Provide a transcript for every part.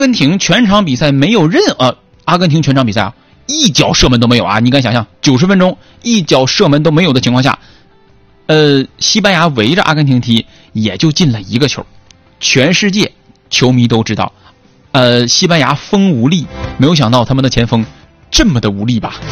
根廷全场比赛没有阿根廷全场比赛啊，一脚射门都没有啊！你敢想象90分钟一脚射门都没有的情况下，西班牙围着阿根廷踢，也就进了1个球。全世界球迷都知道，西班牙锋无力，没有想到他们的前锋这么的无力吧？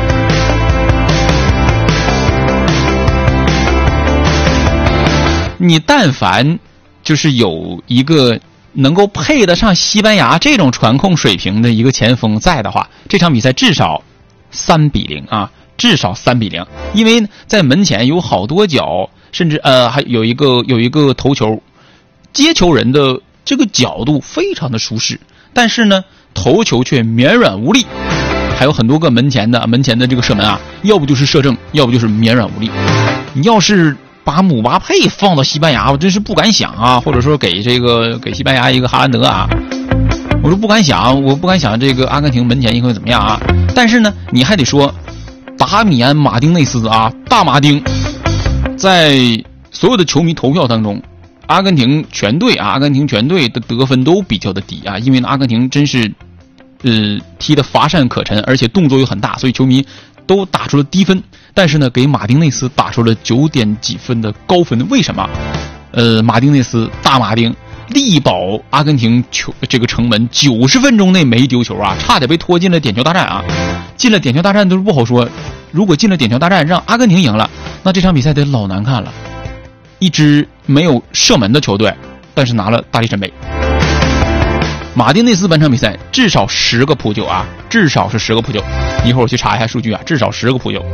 你但凡就是有一个能够配得上西班牙这种传控水平的一个前锋在的话，这场比赛至少3-0啊，至少3-0，因为在门前有好多脚，甚至还有一个头球，接球人的这个角度非常的舒适，但是呢头球却绵软无力，还有很多个门前的这个射门啊，要不就是射正，要不就是绵软无力。你要是把姆巴佩放到西班牙，我真是不敢想啊！或者说给西班牙一个哈兰德啊，我说不敢想这个阿根廷门前应该会怎么样啊？但是呢，你还得说达米安·马丁内斯啊，大马丁，在所有的球迷投票当中，阿根廷全队的得分都比较的低啊，因为阿根廷真是踢得乏善可陈，而且动作又很大，所以球迷都打出了低分。但是呢，给马丁内斯打出了9点几分的高分。为什么？马丁内斯大马丁力保阿根廷这个城门90分钟内没丢球啊，差点被拖进了点球大战啊！进了点球大战都是不好说，如果进了点球大战让阿根廷赢了，那这场比赛得老难看了。一支没有射门的球队，但是拿了大力神杯。马丁内斯本场比赛至少10个扑救啊，至少是10个扑救。一会儿我去查一下数据啊，至少10个扑救。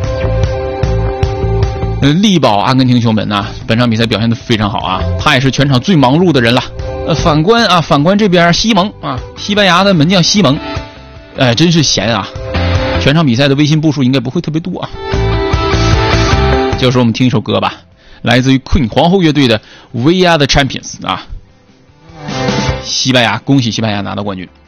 力保阿根廷球门啊，本场比赛表现得非常好啊，他也是全场最忙碌的人了。反观这边西蒙啊，西班牙的门将西蒙，真是闲啊，全场比赛的微信步数应该不会特别多啊。就是我们听一首歌吧，来自于 Queen 皇后乐队的 We Are the Champions 啊。西班牙，恭喜西班牙拿到冠军。